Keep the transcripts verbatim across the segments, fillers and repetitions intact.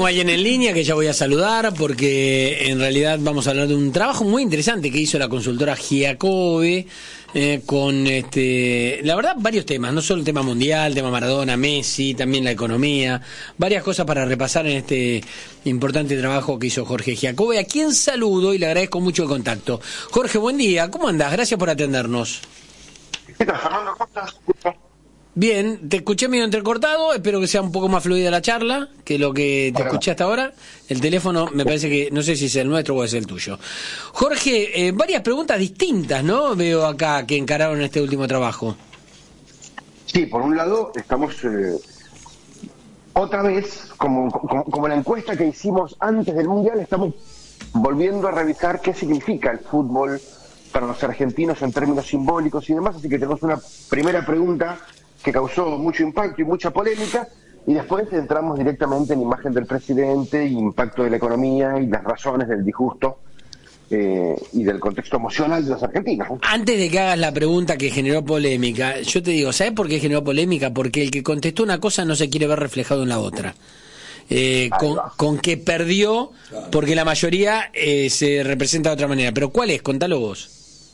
tengo a alguien en línea que ya voy a saludar porque en realidad vamos a hablar de un trabajo muy interesante que hizo la consultora Giacobbe eh, con, este, la verdad, varios temas, no solo el tema mundial, el tema Maradona, Messi, también la economía, varias cosas para repasar en este importante trabajo que hizo Jorge Giacobbe, a quien saludo y le agradezco mucho el contacto. Jorge, buen día, ¿cómo andás? Gracias por atendernos. ¿Qué tal, Fernando? ¿Cómo estás? Bien, te escuché medio entrecortado, espero que sea un poco más fluida la charla que lo que te bueno. escuché hasta ahora. El teléfono me parece que, no sé si es el nuestro o es el tuyo. Jorge, eh, varias preguntas distintas, ¿no? Veo acá que encararon este último trabajo. Sí, por un lado, estamos eh, otra vez, como, como, como la encuesta que hicimos antes del Mundial, estamos volviendo a revisar qué significa el fútbol para los argentinos en términos simbólicos y demás, así que tenemos una primera pregunta que causó mucho impacto y mucha polémica, y después entramos directamente en imagen del presidente, impacto de la economía y las razones del disgusto eh, y del contexto emocional de los argentinos. Antes de que hagas la pregunta que generó polémica, yo te digo, ¿sabes por qué generó polémica? Porque el que contestó una cosa no se quiere ver reflejado en la otra. Eh, con, con que perdió, porque la mayoría eh, se representa de otra manera. Pero ¿cuál es? Contalo vos.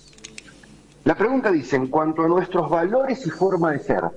La pregunta dice, en cuanto a nuestros valores y forma de ser,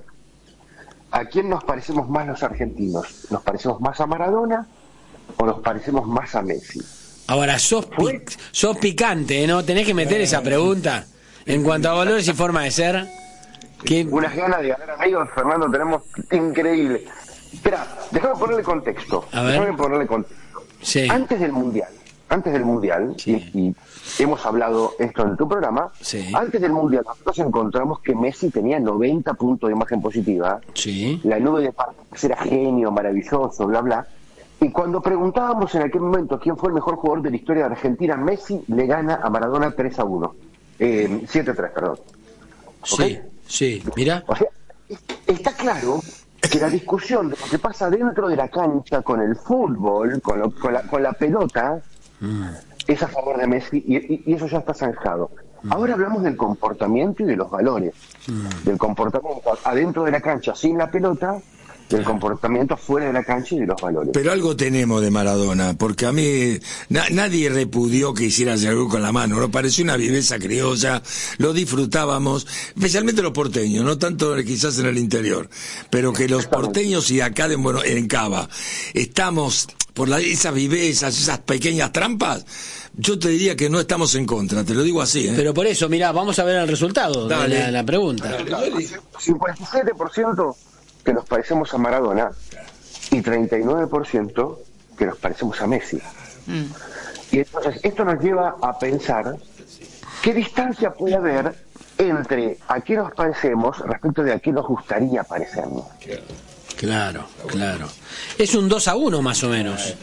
¿a quién nos parecemos más los argentinos? ¿Nos parecemos más a Maradona o nos parecemos más a Messi? Ahora, sos, pic, sos picante, ¿no? Tenés que meter esa pregunta. En cuanto a valores y forma de ser... ¿qué? Unas ganas de ganar amigos, Fernando, tenemos increíble. Espera, déjame ponerle contexto. A ver. Déjame ponerle contexto. Sí. Antes del Mundial, antes del Mundial, Sí. y, y hemos hablado esto en tu programa, Sí. antes del Mundial nosotros encontramos que Messi tenía noventa puntos de imagen positiva, Sí. la nube de Parques era genio, maravilloso, bla, bla, y cuando preguntábamos en aquel momento quién fue el mejor jugador de la historia de Argentina, Messi le gana a Maradona tres a uno, eh, siete a tres, perdón. Sí, ¿Okay? sí, mira. O sea, está claro que la discusión de lo que pasa dentro de la cancha con el fútbol, con, lo, con, la, con la pelota, mm. es a favor de Messi y, y, y eso ya está zanjado. Mm. Ahora hablamos del comportamiento y de los valores. Mm. Del comportamiento adentro de la cancha sin la pelota, del claro. comportamiento fuera de la cancha y de los valores. Pero algo tenemos de Maradona, porque a mí na, nadie repudió que hiciera algo con la mano, nos pareció una viveza criolla, lo disfrutábamos, especialmente los porteños, no tanto quizás en el interior, pero que los porteños y acá en, bueno, en Cava estamos por la, esas vivezas, esas pequeñas trampas, yo te diría que no estamos en contra, te lo digo así, ¿eh? Pero por eso, mirá, vamos a ver el resultado Dale. de la, la pregunta. cincuenta y siete por ciento que nos parecemos a Maradona y treinta y nueve por ciento que nos parecemos a Messi. Mm. Y entonces esto nos lleva a pensar qué distancia puede haber entre a qué nos parecemos respecto de a qué nos gustaría parecernos. Claro, claro. Es un dos a uno más o menos.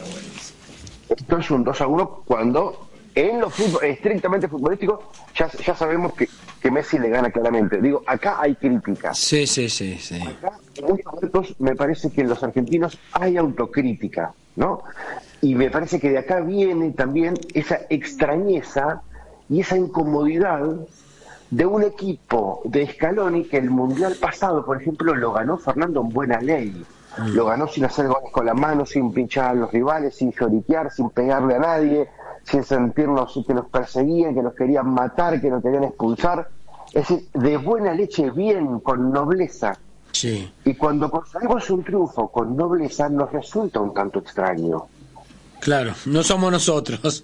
Esto es un dos a uno cuando en lo fútbol, estrictamente futbolístico ya, ya sabemos que, que Messi le gana claramente. Digo, acá hay crítica. Sí, sí, sí, sí. Acá, en muchos momentos, me parece que en los argentinos hay autocrítica, ¿no? Y me parece que de acá viene también esa extrañeza y esa incomodidad de un equipo de Scaloni que el Mundial pasado, por ejemplo, lo ganó Fernando en buena ley. Mm. Lo ganó sin hacer goles con la mano, sin pinchar a los rivales, sin lloriquear, sin pegarle a nadie, sin sentirnos que nos perseguían, que nos querían matar, que nos querían expulsar. Es decir, de buena leche, bien, con nobleza. Sí. Y cuando conseguimos un triunfo con nobleza, nos resulta un tanto extraño. Claro, no somos nosotros.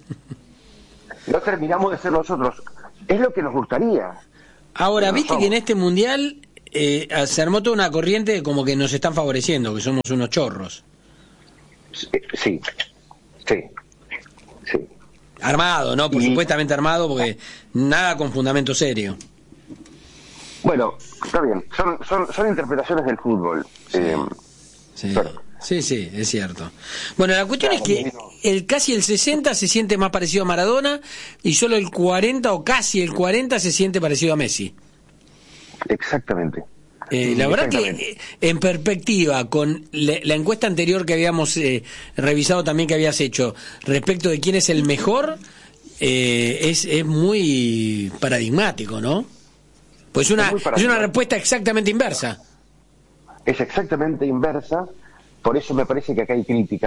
No terminamos de ser nosotros. Es lo que nos gustaría. Ahora, viste somos. que en este mundial eh, se armó toda una corriente de como que nos están favoreciendo, que somos unos chorros. Sí, sí, sí. sí. Armado, ¿no? Por y... supuestamente armado, porque nada con fundamento serio. Bueno, está bien. Son, son, son interpretaciones del fútbol. Sí, eh, sí. Pero... sí, sí, es cierto. Bueno, la cuestión claro, es que el casi el sesenta se siente más parecido a Maradona y solo el cuarenta o casi el cuarenta se siente parecido a Messi. Exactamente. Eh, la verdad que en perspectiva con le, la encuesta anterior que habíamos eh, revisado también que habías hecho respecto de quién es el mejor, eh, es, es muy paradigmático, ¿no? Pues una, es, es una respuesta exactamente inversa. Es exactamente inversa, por eso me parece que acá hay crítica,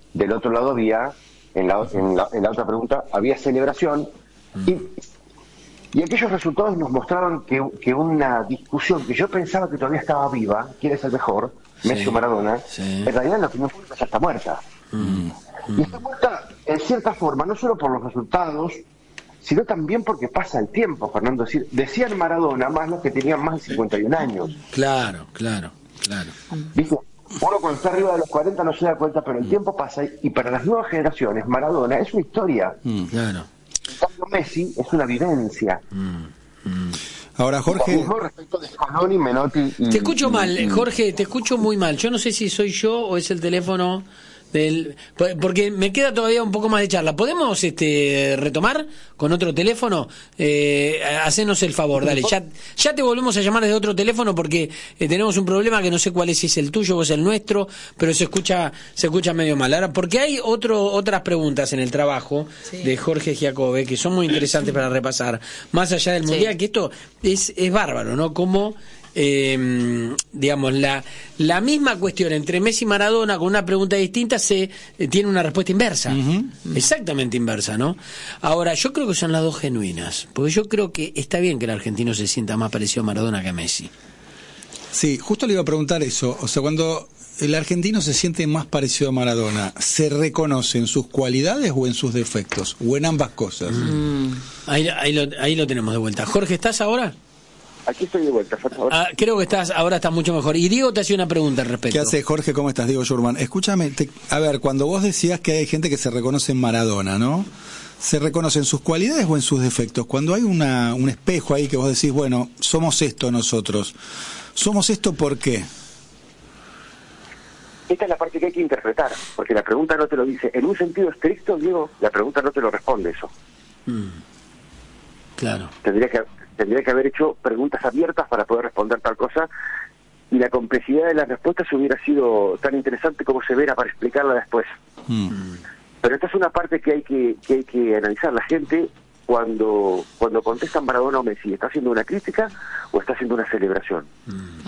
del otro lado había, en la, en la, en la otra pregunta, había celebración, y, y aquellos resultados nos mostraban que, que una discusión que yo pensaba que todavía estaba viva, quién es el mejor, Messi o Maradona, sí. en realidad en la opinión pública ya está muerta. Mm. Y está muerta en cierta forma, no solo por los resultados, sino también porque pasa el tiempo, Fernando. Es decir, decían Maradona más los que tenían más de cincuenta y un años. Claro, claro, claro. ¿Viste? Uno cuando está arriba de los cuarenta no se da cuenta, pero el mm. tiempo pasa, y para las nuevas generaciones Maradona es una historia. Mm, claro. En cambio Messi es una vivencia. Mm, mm. Ahora, Jorge... Lo mismo respecto de Scaloni, Menotti y, te escucho y, mal, y, Jorge, te escucho muy mal. Yo no sé si soy yo o es el teléfono del... Porque me queda todavía un poco más de charla. ¿Podemos este retomar con otro teléfono? Eh, hacenos el favor, dale. Ya, ya te volvemos a llamar desde otro teléfono porque eh, tenemos un problema que no sé cuál es, si es el tuyo o es el nuestro, pero se escucha se escucha medio mal. Ahora, porque hay otro otras preguntas en el trabajo sí. de Jorge Giacobbe que son muy interesantes para repasar. Más allá del Mundial, sí. que esto es, es bárbaro, ¿no? Como... Eh, digamos la la misma cuestión entre Messi y Maradona con una pregunta distinta se eh, tiene una respuesta inversa, uh-huh. exactamente inversa, ¿no? Ahora yo creo que son las dos genuinas, porque yo creo que está bien que el argentino se sienta más parecido a Maradona que a Messi. Sí, justo le iba a preguntar eso, o sea, cuando el argentino se siente más parecido a Maradona, ¿se reconoce en sus cualidades o en sus defectos? ¿O en ambas cosas? Mm. Ahí, ahí, lo, ahí lo tenemos de vuelta. Jorge, ¿estás ahora? Aquí estoy de vuelta, por favor. Ah, creo que estás ahora está mucho mejor. Y Diego te hacía una pregunta al respecto. ¿Qué hace, Jorge? ¿Cómo estás? Diego Schurman. Escúchame, te, a ver, cuando vos decías que hay gente que se reconoce en Maradona, ¿no? ¿Se reconoce en sus cualidades o en sus defectos? Cuando hay una un espejo ahí que vos decís, bueno, somos esto nosotros. ¿Somos esto por qué? Esta es la parte que hay que interpretar, porque la pregunta no te lo dice. En un sentido estricto, Diego, la pregunta no te lo responde eso. Mm. Claro. Tendría que... tendría que haber hecho preguntas abiertas para poder responder tal cosa, y la complejidad de las respuestas hubiera sido tan interesante como severa para explicarla después. Mm. Pero esta es una parte que hay que, que hay que analizar. La gente, cuando cuando contesta Maradona o Messi, ¿está haciendo una crítica o está haciendo una celebración? Mm.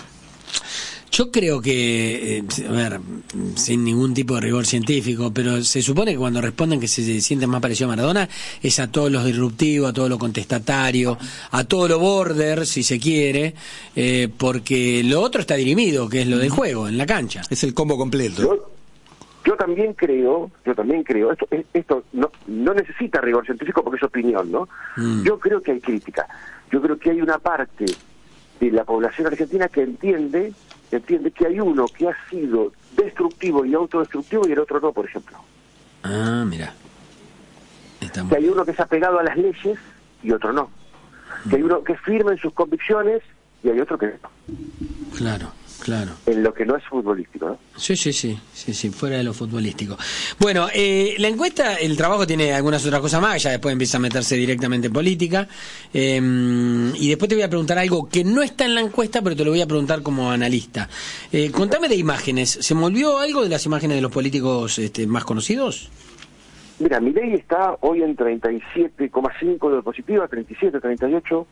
Yo creo que, eh, a ver, sin ningún tipo de rigor científico, pero se supone que cuando responden que se sienten más parecido a Maradona es a todo lo disruptivo, a todo lo contestatario, a todo lo border, si se quiere, eh, porque lo otro está dirimido, que es lo del juego, en la cancha. Es el combo completo. Yo, yo también creo, yo también creo, esto, esto no, no necesita rigor científico porque es opinión, ¿no? Mm. Yo creo que hay crítica. Yo creo que hay una parte de la población argentina que entiende entiende que hay uno que ha sido destructivo y autodestructivo y el otro no, por ejemplo. Ah, mira. Estamos... Que hay uno que se ha pegado a las leyes y otro no. Mm. Que hay uno que es firme en sus convicciones y hay otro que no. Claro, claro. En lo que no es futbolístico, ¿no? Sí, sí, sí, sí, sí, fuera de lo futbolístico. Bueno, eh, la encuesta, el trabajo tiene algunas otras cosas más, ya después empieza a meterse directamente en política, eh, y después te voy a preguntar algo que no está en la encuesta, pero te lo voy a preguntar como analista. Eh, contame de imágenes, ¿se me olvidó algo de las imágenes de los políticos este, más conocidos? Mira, Milei está hoy en treinta y siete coma cinco de positiva, treinta y siete, treinta y ocho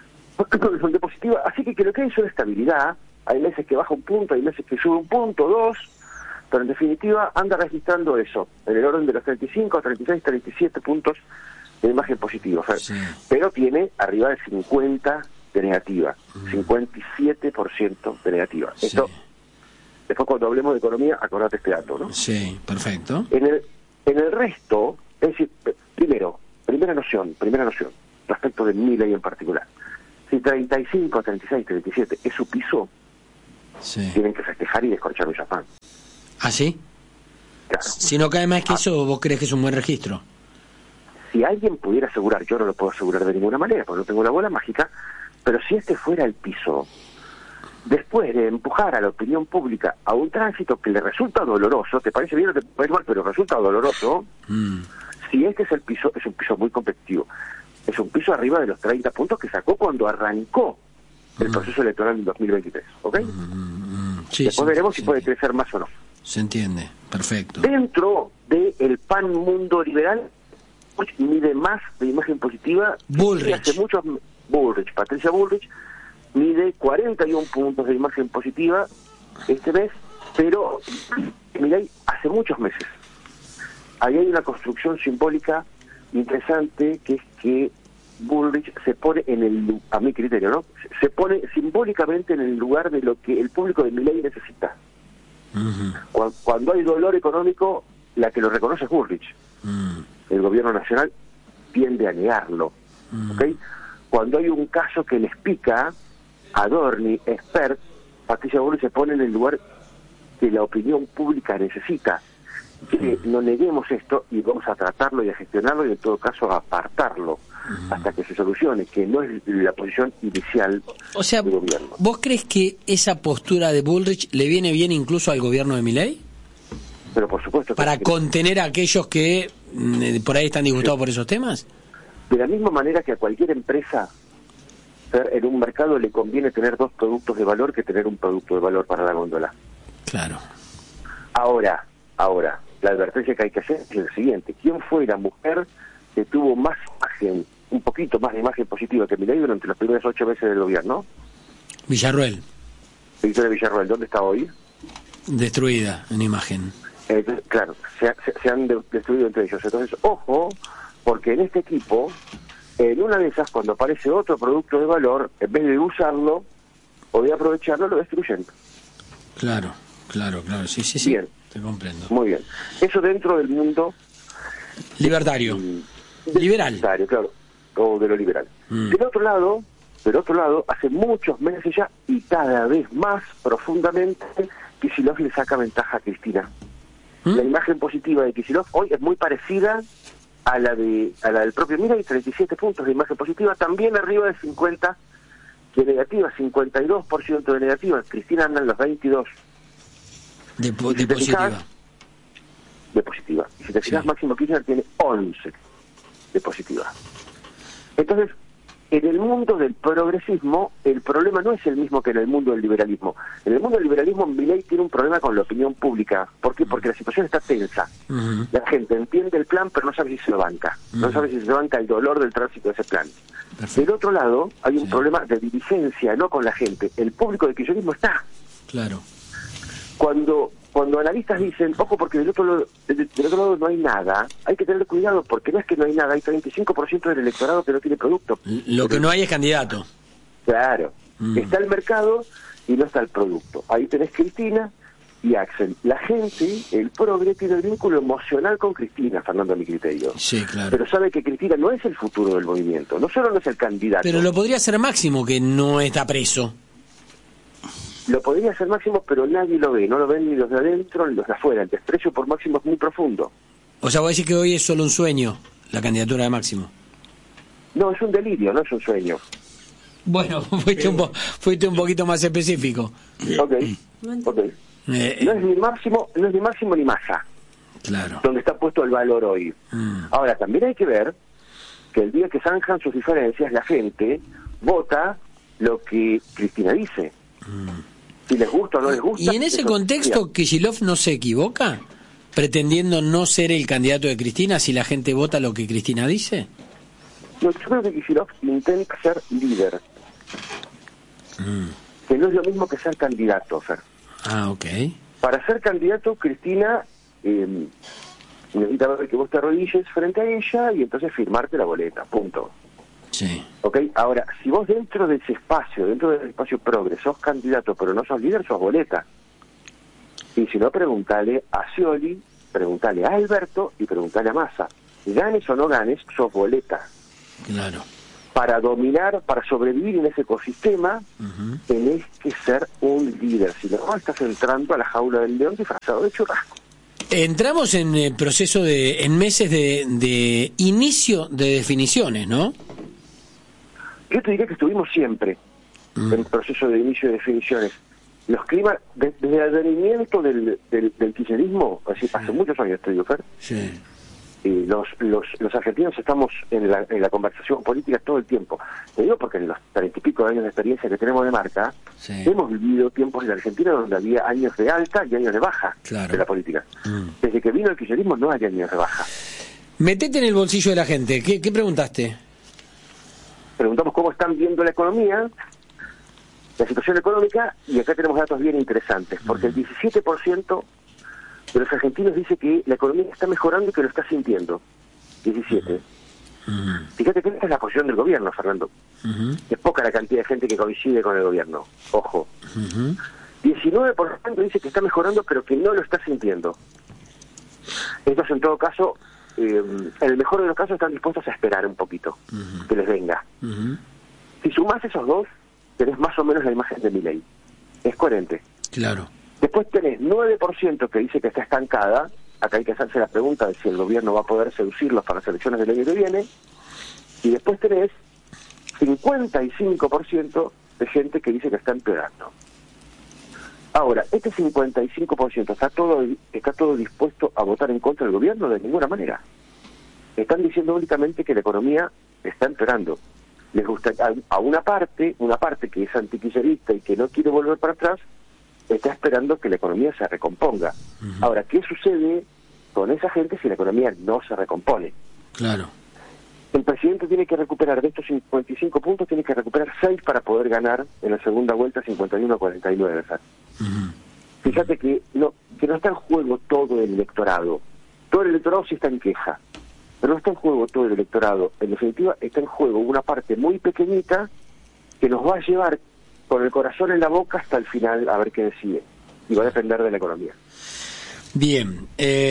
de positiva, así que, que lo que hay es una estabilidad. Hay meses que baja un punto, hay meses que sube un punto, dos, pero en definitiva anda registrando eso, en el orden de los treinta y cinco, treinta y seis, treinta y siete puntos de imagen positiva. O sea, sí. Pero tiene arriba del cincuenta de negativa, mm. cincuenta y siete por ciento de negativa. Sí. Esto, después cuando hablemos de economía, acordate este dato, ¿no? Sí, perfecto. En el, en el resto, es decir, primero, primera noción, primera noción, respecto de Milei en particular. Si treinta y cinco, treinta y seis, treinta y siete es su piso, sí. Tienen que festejar y descorchar un champán. ¿Ah, sí? Claro. Si no cae más que ah. eso, ¿vos crees que es un buen registro? Si alguien pudiera asegurar, yo no lo puedo asegurar de ninguna manera, porque no tengo la bola mágica, pero si este fuera el piso, después de empujar a la opinión pública a un tránsito que le resulta doloroso, ¿te parece bien o te parece mal? Pero resulta doloroso, mm. si este es el piso, es un piso muy competitivo. Es un piso arriba de los treinta puntos que sacó cuando arrancó el proceso electoral del dos mil veintitrés, ¿ok? Mm, mm, sí, Después sí, veremos sí, si puede sí. crecer más o no. Se entiende, perfecto. Dentro del pan mundo liberal, mide más de imagen positiva. Bullrich. Hace muchos, Bullrich, Patricia Bullrich, mide cuarenta y uno puntos de imagen positiva este mes, pero Milei hace muchos meses ahí hay una construcción simbólica interesante, que es que Bullrich se pone en el, a mi criterio, ¿no? Se pone simbólicamente en el lugar de lo que el público de Milei necesita. Uh-huh. Cuando, cuando hay dolor económico, la que lo reconoce es Bullrich. Uh-huh. El gobierno nacional tiende a negarlo. Uh-huh. ¿Okay? Cuando hay un caso que les pica, Adorni, expert, Patricia Bullrich se pone en el lugar que la opinión pública necesita. Que no neguemos esto y vamos a tratarlo y a gestionarlo y en todo caso a apartarlo uh-huh. hasta que se solucione, que no es la posición inicial o sea, del gobierno. ¿Vos crees que esa postura de Bullrich le viene bien incluso al gobierno de Milei? Pero por supuesto. ¿Para que contener a aquellos que mm, por ahí están disgustados sí. por esos temas? De la misma manera que a cualquier empresa en un mercado le conviene tener dos productos de valor que tener un producto de valor para la góndola. Claro. Ahora, ahora, la advertencia que hay que hacer es el siguiente. ¿Quién fue la mujer que tuvo más imagen, un poquito más de imagen positiva que Milei durante los primeros ocho meses del gobierno? Villarruel. Victoria Villarruel, ¿dónde está hoy? Destruida en imagen. Eh, claro, se, se, se han de, destruido entre ellos. Entonces, ojo, porque en este equipo, en una de esas, cuando aparece otro producto de valor, en vez de usarlo o de aprovecharlo, lo destruyen. Claro, claro, claro, sí, sí, sí. Bien. Te comprendo. Muy bien. Eso dentro del mundo libertario. De, liberal. Libertario, claro. O de lo liberal. Mm. Del otro lado, del otro lado, hace muchos meses ya, y cada vez más profundamente, Kicillof le saca ventaja a Cristina. ¿Mm? La imagen positiva de Kicillof hoy es muy parecida a la de a la del propio Milei, treinta y siete puntos de imagen positiva, también arriba de cincuenta de negativa, cincuenta y dos por ciento de negativa. Cristina anda en los veintidós. De, po de si positiva. Fijas, de positiva. Y si te fijas, sí. Máximo Kirchner tiene once de positiva. Entonces, en el mundo del progresismo, el problema no es el mismo que en el mundo del liberalismo. En el mundo del liberalismo, Milei tiene un problema con la opinión pública. ¿Por qué? Porque la situación está tensa. Uh-huh. La gente entiende el plan, pero no sabe si se lo banca. Uh-huh. No sabe si se banca el dolor del tránsito de ese plan. Perfecto. Del otro lado, hay un sí. problema de dirigencia, no con la gente. El público del kirchnerismo está. Claro. Cuando cuando analistas dicen, ojo, porque del otro, lado, del, del otro lado no hay nada, hay que tener cuidado, porque no es que no hay nada, hay treinta y cinco por ciento del electorado que no tiene producto. Lo que no hay es candidato. Claro. Mm. Está el mercado y no está el producto. Ahí tenés Cristina y Axel. La gente, el progre, tiene el vínculo emocional con Cristina, Fernando, a mi criterio. Sí, claro. Pero sabe que Cristina no es el futuro del movimiento, no solo no es el candidato. Pero lo podría ser Máximo, que no está preso. Lo podría hacer Máximo, pero nadie lo ve. No lo ven ni los de adentro ni los de afuera. El desprecio por Máximo es muy profundo. O sea, vos decís que hoy es solo un sueño, la candidatura de Máximo. No, es un delirio, no es un sueño. Bueno, fuiste un, po fuiste un poquito más específico. Ok, ok. Eh, no es ni Máximo, no es ni Máximo ni Massa. Claro. Donde está puesto el valor hoy. Mm. Ahora, también hay que ver que el día que zanjan sus diferencias, la gente vota lo que Cristina dice. Mm. Si les gusta o no les gusta. ¿Y en ese contexto Kicillof no se equivoca? ¿Pretendiendo no ser el candidato de Cristina si la gente vota lo que Cristina dice? No, yo creo que Kicillof intenta ser líder. Mm. Que no es lo mismo que ser candidato, Fer. Ah, ok. Para ser candidato, Cristina eh, necesita ver que vos te arrodilles frente a ella y entonces firmarte la boleta, punto. Sí. Ok, ahora, si vos dentro de ese espacio, dentro del espacio progre, sos candidato pero no sos líder, sos boleta. Y si no, preguntale a Scioli, preguntale a Alberto y preguntale a Massa. Ganes o no ganes, sos boleta. Claro. Para dominar, para sobrevivir en ese ecosistema, uh-huh. tenés que ser un líder. Si no, estás entrando a la jaula del león disfrazado de churrasco. Entramos en el proceso de, en meses de, de inicio de definiciones, ¿no? Yo te diría que estuvimos siempre mm. en el proceso de inicio de definiciones. Los climas, desde el advenimiento del, del, del kirchnerismo, así, sí. hace muchos años, te digo, Fer, sí. y los, los, los argentinos estamos en la, en la conversación política todo el tiempo. Te digo porque en los treinta y pico de años de experiencia que tenemos de marca, sí. hemos vivido tiempos en la Argentina donde había años de alta y años de baja claro. de la política. Mm. Desde que vino el kirchnerismo no hay años de baja. Metete en el bolsillo de la gente. ¿Qué, qué preguntaste? Preguntamos cómo están viendo la economía, la situación económica, y acá tenemos datos bien interesantes, porque el diecisiete por ciento de los argentinos dice que la economía está mejorando y que lo está sintiendo. diecisiete. Uh-huh. Fíjate que esta es la posición del gobierno, Fernando. Uh-huh. Es poca la cantidad de gente que coincide con el gobierno. Ojo. Uh-huh. diecinueve por ciento dice que está mejorando, pero que no lo está sintiendo. Estos, en todo caso, eh, en el mejor de los casos, están dispuestos a esperar un poquito, uh-huh. que les venga. Uh-huh. Si sumás esos dos, tenés más o menos la imagen de Milei. Es coherente. Claro. Después tenés nueve por ciento que dice que está estancada. Acá hay que hacerse la pregunta de si el gobierno va a poder seducirlos para las elecciones del año que viene. Y después tenés cincuenta y cinco por ciento de gente que dice que está empeorando. Ahora, este cincuenta y cinco por ciento está todo está todo dispuesto a votar en contra del gobierno de ninguna manera. Están diciendo únicamente que la economía está empeorando. Les gusta a una parte, una parte que es antikirchnerista y que no quiere volver para atrás, está esperando que la economía se recomponga. Uh-huh. Ahora, ¿qué sucede con esa gente si la economía no se recompone? Claro. El presidente tiene que recuperar, de estos cincuenta y cinco puntos, tiene que recuperar seis para poder ganar en la segunda vuelta cincuenta y uno a cuarenta y nueve. Uh-huh. Fíjate que no, que no está en juego todo el electorado. Todo el electorado sí está en queja, pero no está en juego todo el electorado. En definitiva, está en juego una parte muy pequeñita que nos va a llevar con el corazón en la boca hasta el final a ver qué decide. Y va a depender de la economía. Bien.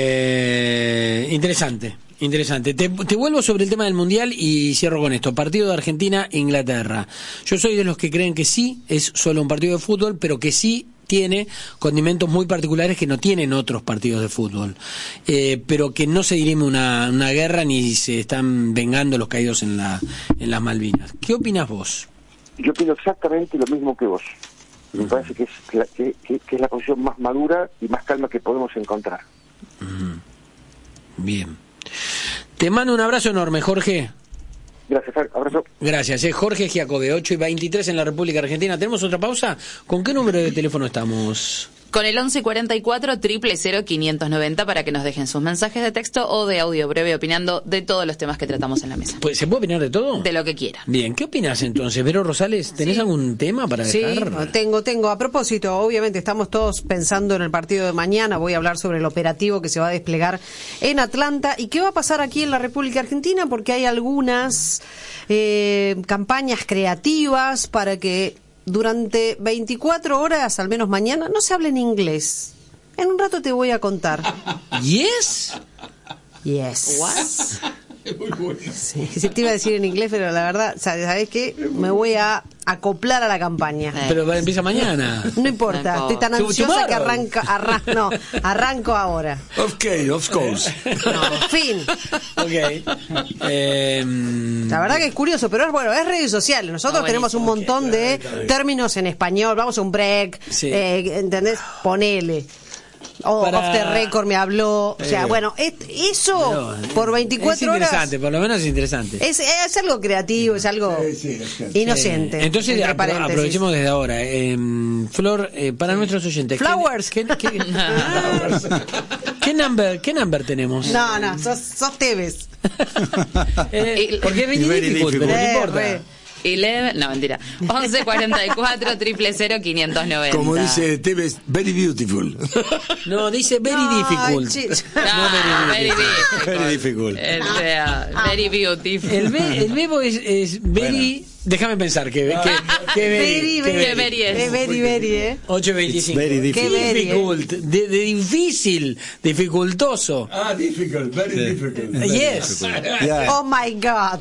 Eh, interesante. Interesante. Te, te vuelvo sobre el tema del Mundial y cierro con esto. Partido de Argentina-Inglaterra. Yo soy de los que creen que sí, es solo un partido de fútbol, pero que sí tiene condimentos muy particulares que no tienen otros partidos de fútbol. Eh, pero que no se dirime una, una guerra ni se están vengando los caídos en, la, en las Malvinas. ¿Qué opinas vos? Yo opino exactamente lo mismo que vos. Me uh-huh. parece que es la, que, que, que es la posición más madura y más calma que podemos encontrar. Uh-huh. Bien. Te mando un abrazo enorme, Jorge. Gracias, abrazo. Gracias, es Jorge Giacobbe, ocho y veintitrés en la República Argentina. ¿Tenemos otra pausa? ¿Con qué número de teléfono estamos? Con el once cuarenta y cuatro, cero cero cero, quinientos noventa para que nos dejen sus mensajes de texto o de audio breve opinando de todos los temas que tratamos en la mesa. Pues, ¿se puede opinar de todo? De lo que quiera. Bien, ¿qué opinas entonces? Vero Rosales, ¿tenés sí. algún tema para dejar? Sí, tengo, tengo. A propósito, obviamente estamos todos pensando en el partido de mañana. Voy a hablar sobre el operativo que se va a desplegar en Atlanta. ¿Y qué va a pasar aquí en la República Argentina? Porque hay algunas eh, campañas creativas para que durante veinticuatro horas, al menos mañana, no se hable en inglés. En un rato te voy a contar. ¿Yes? Yes. What? Muy bueno. Sí, sí te iba a decir en inglés, pero la verdad, ¿sabes qué? Me voy a acoplar a la campaña. Pero empieza mañana. No importa, estoy tan ansiosa que arranca, arran, no, arranco ahora. Ok, of course. No, fin. Ok. Eh, la verdad que es curioso, pero es bueno, es redes sociales. Nosotros ah, tenemos un montón okay, de claro, términos en español. Vamos a un break, sí. eh, ¿entendés? Ponele. O oh, Off the Record me habló, o sea, eh, bueno, es, eso no, por veinticuatro horas... Es interesante, por lo menos es interesante. Es, es algo creativo, es algo sí, sí, es inocente. Eh, entonces, apro- aprovechemos desde ahora. Eh, Flor, eh, para sí. nuestros oyentes... Flowers. ¿Qué, qué, qué, ¿qué, number, ¿Qué number tenemos? No, no, sos, sos Tevez. eh, porque es bien difícil, pero no importa. Re. Eleven, no mentira, once cuarenta y cuatro, cero cero cero, quinientos noventa. Como dice Tevez, very beautiful. No, dice very no, difficult. Ch- no, no, very difficult. Very difficult. El, sea, very beautiful. El, be, el bebo es, es very... Bueno. Déjame pensar que que, que very, very, que very es. Very, very, eh. ocho veinticinco. Very difficult. Difficult, de, de difícil, dificultoso. Ah, difficult, very sí. difficult. Very yes. Difficult. Yeah. Oh my God.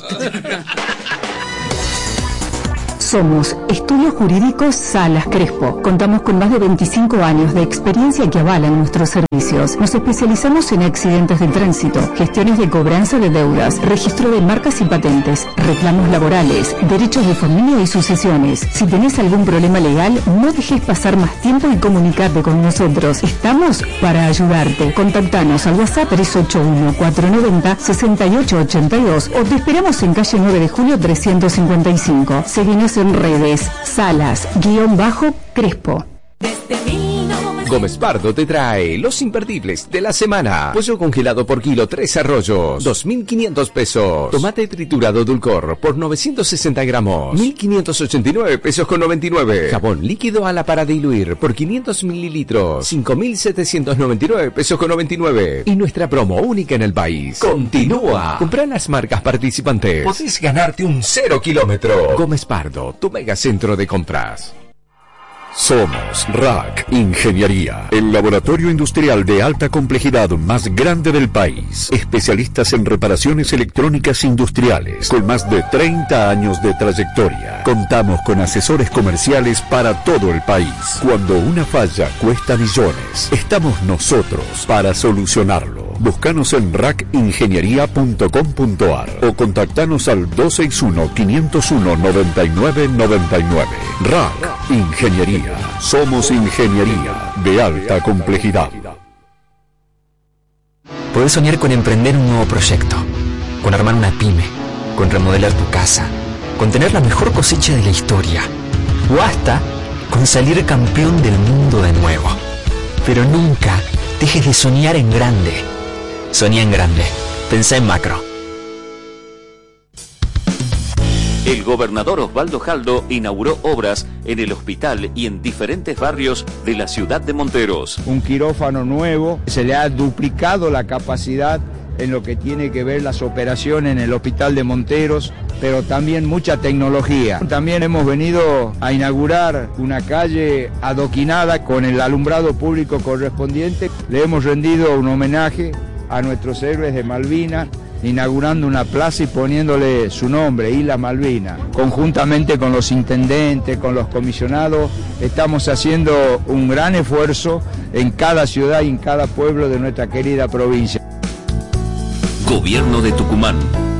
Somos Estudios Jurídicos Salas Crespo. Contamos con más de veinticinco años de experiencia que avalan nuestros servicios. Nos especializamos en accidentes de tránsito, gestiones de cobranza de deudas, registro de marcas y patentes, reclamos laborales, derechos de familia y sucesiones. Si tenés algún problema legal, no dejes pasar más tiempo y comunicate con nosotros. Estamos para ayudarte. Contactanos al WhatsApp tres ocho uno, cuatro nueve cero, seis ocho ocho dos o te esperamos en calle nueve de julio trescientos cincuenta y cinco. Seguinos en redes, Salas, guión bajo, Crespo. Desde mil novecientos Gómez Pardo te trae los imperdibles de la semana. Pollo congelado por kilo, tres arroyos, dos mil quinientos pesos. Tomate triturado Dulcor por novecientos sesenta gramos, mil quinientos ochenta y nueve pesos con noventa y nueve. Jabón líquido Ala para diluir por quinientos mililitros, cinco mil setecientos noventa y nueve pesos con noventa y nueve. Y nuestra promo única en el país continúa. Comprá las marcas participantes. Podés ganarte un cero kilómetro. Gómez Pardo, tu megacentro de compras. Somos R A C Ingeniería, el laboratorio industrial de alta complejidad más grande del país. Especialistas en reparaciones electrónicas industriales, con más de treinta años de trayectoria. Contamos con asesores comerciales para todo el país. Cuando una falla cuesta millones, estamos nosotros para solucionarlo. Búscanos en rac ingeniería punto com punto a r o contactanos al dos seis uno, cinco cero uno, nueve nueve nueve nueve. R A C Ingeniería. Somos ingeniería de alta complejidad. Podés soñar con emprender un nuevo proyecto, con armar una pyme, con remodelar tu casa, con tener la mejor cosecha de la historia, o hasta con salir campeón del mundo de nuevo. Pero nunca dejes de soñar en grande. Soñá en grande. Pensá en macro. El gobernador Osvaldo Jaldo inauguró obras en el hospital y en diferentes barrios de la ciudad de Monteros. Un quirófano nuevo, se le ha duplicado la capacidad en lo que tiene que ver las operaciones en el hospital de Monteros, pero también mucha tecnología. También hemos venido a inaugurar una calle adoquinada con el alumbrado público correspondiente. Le hemos rendido un homenaje a nuestros héroes de Malvinas, inaugurando una plaza y poniéndole su nombre, Isla Malvina. Conjuntamente con los intendentes, con los comisionados, estamos haciendo un gran esfuerzo en cada ciudad y en cada pueblo de nuestra querida provincia. Gobierno de Tucumán.